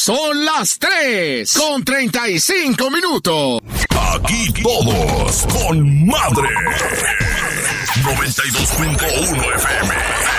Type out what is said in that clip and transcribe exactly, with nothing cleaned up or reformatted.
Son las tres con treinta y cinco minutos. Aquí todos con madre. noventa y dos punto uno F M.